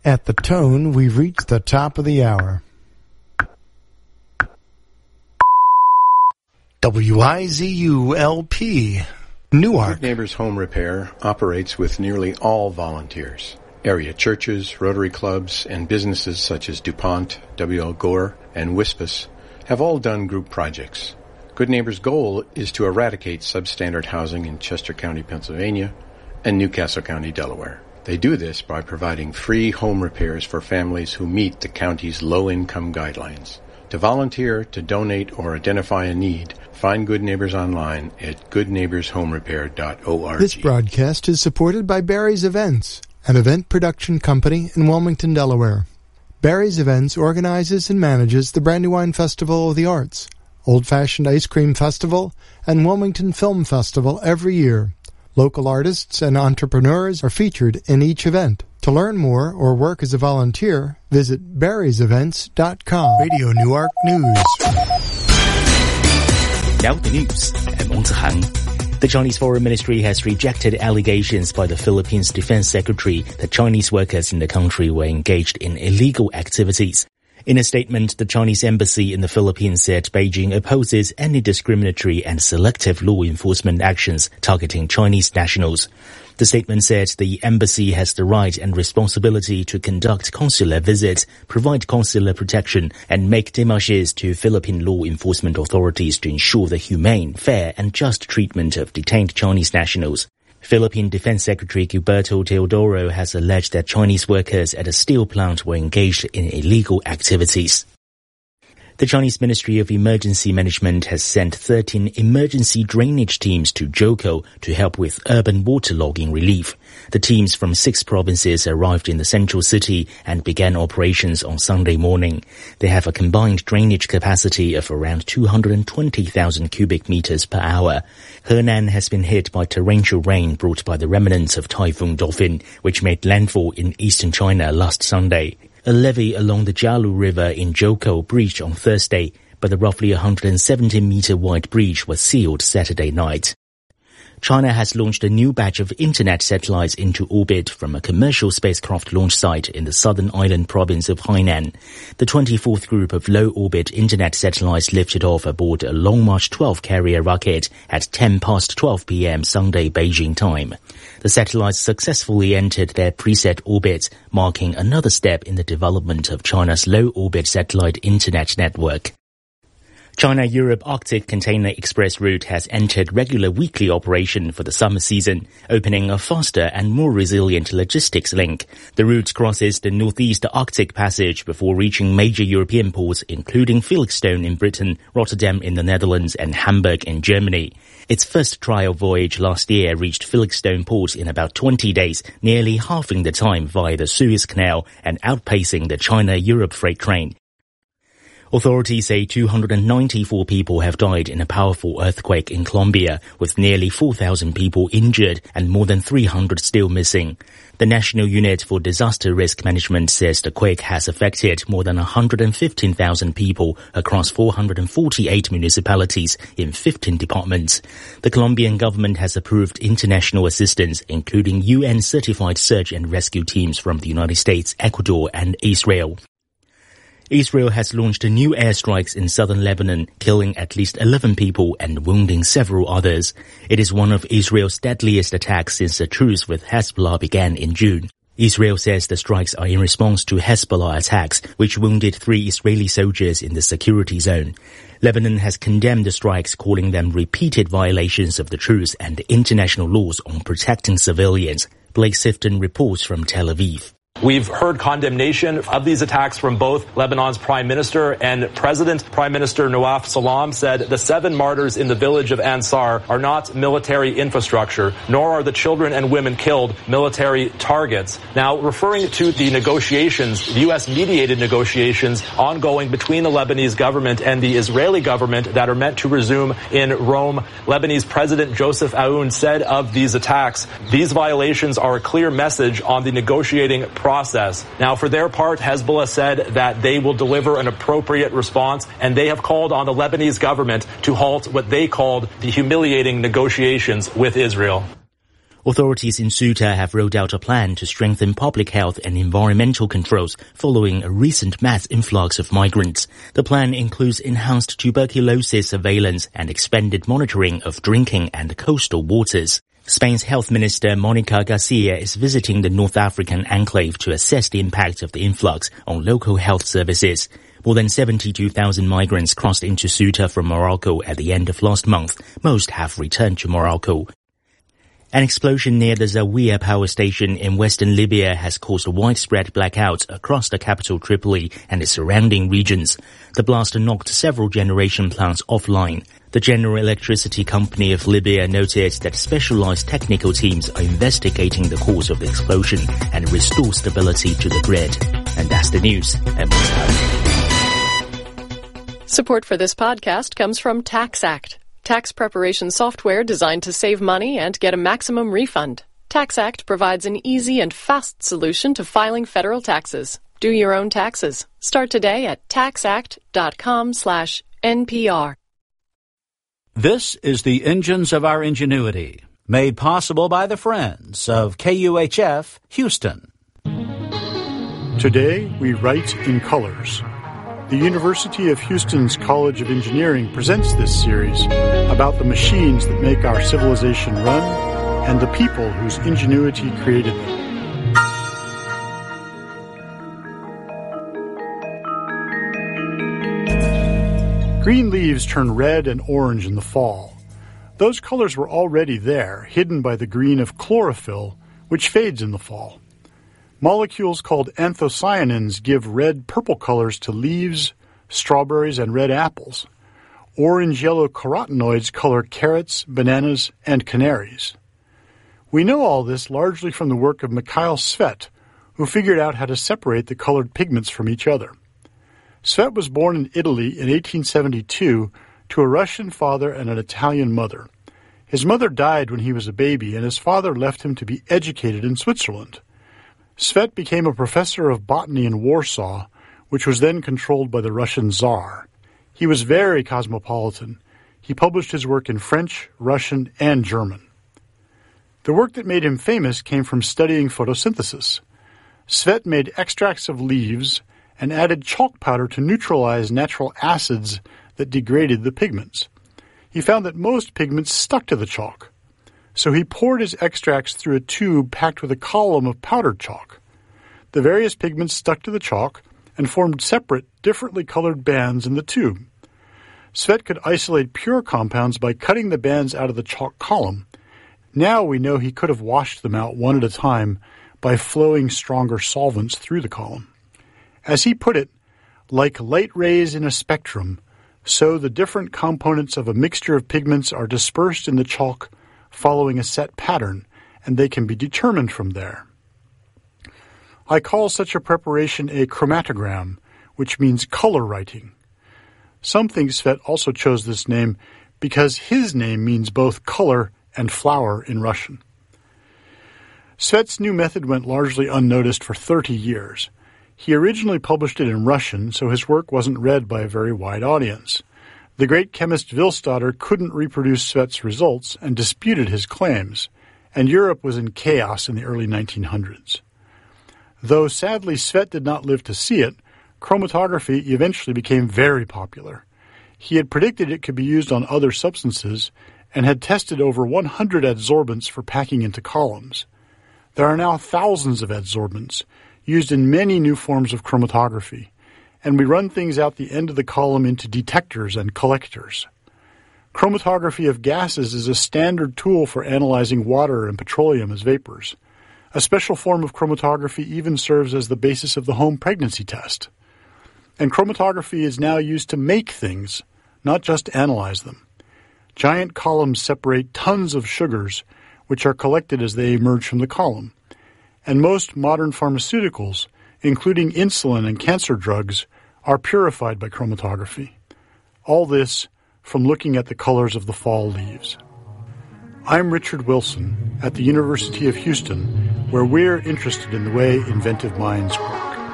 At the tone, we've reached the top of the hour. WIZU-LP, Newark. Good Neighbors Home Repair operates with nearly all volunteers. Area churches, Rotary clubs, and businesses such as DuPont, W.L. Gore, and Wispus have all done group projects. Good Neighbors' goal is to eradicate substandard housing in Chester County, Pennsylvania, and Newcastle County, Delaware. They do this by providing free home repairs for families who meet the county's low-income guidelines. To volunteer, to donate, or identify a need, find Good Neighbors online at goodneighborshomerepair.org. This broadcast is supported by Barry's Events, an event production company in Wilmington, Delaware. Barry's Events organizes and manages the Brandywine Festival of the Arts, Old Fashioned Ice Cream Festival, and Wilmington Film Festival every year. Local artists and entrepreneurs are featured in each event. To learn more or work as a volunteer, visit barrysevents.com. Radio Newark News. Now the news. I'm Ong Zihang. The Chinese Foreign Ministry has rejected allegations by the Philippines Defense Secretary that Chinese workers in the country were engaged in illegal activities. In a statement, the Chinese embassy in the Philippines said Beijing opposes any discriminatory and selective law enforcement actions targeting Chinese nationals. The statement said the embassy has the right and responsibility to conduct consular visits, provide consular protection, and make démarches to Philippine law enforcement authorities to ensure the humane, fair, and just treatment of detained Chinese nationals. Philippine Defense Secretary Gilberto Teodoro has alleged that Chinese workers at a steel plant were engaged in illegal activities. The Chinese Ministry of Emergency Management has sent 13 emergency drainage teams to Zhoukou to help with urban waterlogging relief. The teams from 6 provinces arrived in the central city and began operations on Sunday morning. They have a combined drainage capacity of around 220,000 cubic meters per hour. Henan has been hit by torrential rain brought by the remnants of Typhoon Dolphin, which made landfall in eastern China last Sunday. A levee along the Jialu River in Zhoukou breached on Thursday, but the roughly 170-meter wide breach was sealed Saturday night. China has launched a new batch of internet satellites into orbit from a commercial spacecraft launch site in the southern island province of Hainan. The 24th group of low-orbit internet satellites lifted off aboard a Long March 12 carrier rocket at 10 past 12 p.m. Sunday Beijing time. The satellites successfully entered their preset orbits, marking another step in the development of China's low-orbit satellite internet network. China-Europe Arctic Container Express route has entered regular weekly operation for the summer season, opening a faster and more resilient logistics link. The route crosses the northeast Arctic Passage before reaching major European ports including Felixstowe in Britain, Rotterdam in the Netherlands and Hamburg in Germany. Its first trial voyage last year reached Felixstowe port in about 20 days, nearly halving the time via the Suez Canal and outpacing the China-Europe freight train. Authorities say 294 people have died in a powerful earthquake in Colombia, with nearly 4,000 people injured and more than 300 still missing. The National Unit for Disaster Risk Management says the quake has affected more than 115,000 people across 448 municipalities in 15 departments. The Colombian government has approved international assistance, including UN-certified search and rescue teams from the United States, Ecuador, and Israel. Israel has launched new airstrikes in southern Lebanon, killing at least 11 people and wounding several others. It is one of Israel's deadliest attacks since the truce with Hezbollah began in June. Israel says the strikes are in response to Hezbollah attacks, which wounded 3 Israeli soldiers in the security zone. Lebanon has condemned the strikes, calling them repeated violations of the truce and international laws on protecting civilians. Blake Sifton reports from Tel Aviv. We've heard condemnation of these attacks from both Lebanon's prime minister and president. Prime Minister Nawaf Salam said the 7 martyrs in the village of Ansar are not military infrastructure, nor are the children and women killed military targets. Now, referring to the negotiations, the U.S.-mediated negotiations ongoing between the Lebanese government and the Israeli government that are meant to resume in Rome, Lebanese President Joseph Aoun said of these attacks, these violations are a clear message on the negotiating process. Now, for their part, Hezbollah said that they will deliver an appropriate response, and they have called on the Lebanese government to halt what they called the humiliating negotiations with Israel. Authorities in Ceuta have rolled out a plan to strengthen public health and environmental controls following a recent mass influx of migrants. The plan includes enhanced tuberculosis surveillance and expanded monitoring of drinking and coastal waters. Spain's Health Minister Monica Garcia is visiting the North African enclave to assess the impact of the influx on local health services. More than 72,000 migrants crossed into Ceuta from Morocco at the end of last month. Most have returned to Morocco. An explosion near the Zawiya power station in western Libya has caused widespread blackouts across the capital Tripoli and its surrounding regions. The blast knocked several generation plants offline. The General Electricity Company of Libya noted that specialized technical teams are investigating the cause of the explosion and restore stability to the grid. And that's the news. Support for this podcast comes from TaxAct, tax preparation software designed to save money and get a maximum refund. TaxAct provides an easy and fast solution to filing federal taxes. Do your own taxes. Start today at taxact.com/NPR. This is the Engines of Our Ingenuity, made possible by the friends of KUHF Houston. Today, we write in colors. The University of Houston's College of Engineering presents this series about the machines that make our civilization run and the people whose ingenuity created them. Green leaves turn red and orange in the fall. Those colors were already there, hidden by the green of chlorophyll, which fades in the fall. Molecules called anthocyanins give red-purple colors to leaves, strawberries, and red apples. Orange-yellow carotenoids color carrots, bananas, and canaries. We know all this largely from the work of Mikhail Tsvet, who figured out how to separate the colored pigments from each other. Tsvet was born in Italy in 1872 to a Russian father and an Italian mother. His mother died when he was a baby, and his father left him to be educated in Switzerland. Tsvet became a professor of botany in Warsaw, which was then controlled by the Russian Tsar. He was very cosmopolitan. He published his work in French, Russian, and German. The work that made him famous came from studying photosynthesis. Tsvet made extracts of leaves and added chalk powder to neutralize natural acids that degraded the pigments. He found that most pigments stuck to the chalk. So he poured his extracts through a tube packed with a column of powdered chalk. The various pigments stuck to the chalk and formed separate, differently colored bands in the tube. Tsvet could isolate pure compounds by cutting the bands out of the chalk column. Now we know he could have washed them out one at a time by flowing stronger solvents through the column. As he put it, like light rays in a spectrum, so the different components of a mixture of pigments are dispersed in the chalk following a set pattern, and they can be determined from there. I call such a preparation a chromatogram, which means color writing. Some think Tsvet also chose this name because his name means both color and flower in Russian. Tsvet's new method went largely unnoticed for 30 years. He originally published it in Russian, so his work wasn't read by a very wide audience. The great chemist Willstatter couldn't reproduce Tsvet's results and disputed his claims, and Europe was in chaos in the early 1900s. Though sadly Tsvet did not live to see it, chromatography eventually became very popular. He had predicted it could be used on other substances and had tested over 100 adsorbents for packing into columns. There are now thousands of adsorbents used in many new forms of chromatography, and we run things out the end of the column into detectors and collectors. Chromatography of gases is a standard tool for analyzing water and petroleum as vapors. A special form of chromatography even serves as the basis of the home pregnancy test. And chromatography is now used to make things, not just analyze them. Giant columns separate tons of sugars, which are collected as they emerge from the column. And most modern pharmaceuticals, including insulin and cancer drugs, are purified by chromatography. All this from looking at the colors of the fall leaves. I'm Richard Wilson at the University of Houston, where we're interested in the way inventive minds work.